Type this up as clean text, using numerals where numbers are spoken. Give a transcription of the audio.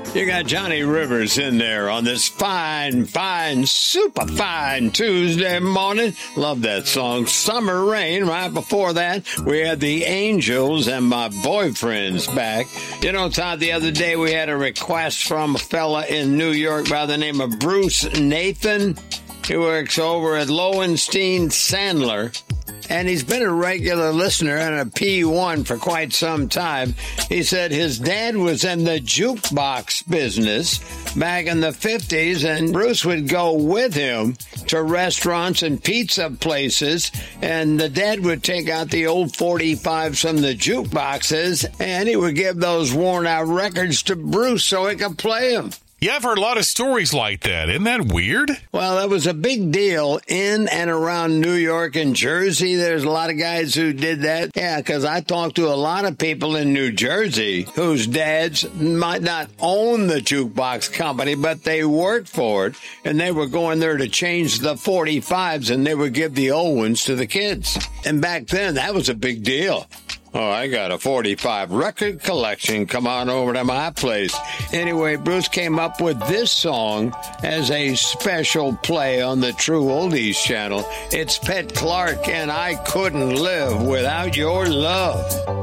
You got Johnny Rivers in there on this fine, super fine Tuesday morning. Love that song, Summer Rain. Right before that, we had the Angels and My Boyfriend's back. You know, Todd, the other day we had a request from a fella in New York by the name of Bruce Nathan. He works over at Lowenstein Sandler. And he's been a regular listener and a P1 for quite some time. He said his dad was in the jukebox business back in the 50s, and Bruce would go with him to restaurants and pizza places, and the dad would take out the old 45s from the jukeboxes, and he would give those worn-out records to Bruce so he could play them. Yeah, I've heard a lot of stories like that. Isn't that weird? Well, that was a big deal in and around New York and Jersey. There's a lot of guys who did that. Yeah, because I talked to a lot of people in New Jersey whose dads might not own the jukebox company, but they worked for it, and they were going there to change the 45s, and they would give the old ones to the kids. And back then, that was a big deal. Oh, I got a 45 record collection. Come on over to my place. Anyway, Bruce came up with this song as a special play on the True Oldies channel. It's Pet Clark and I Couldn't Live Without Your Love.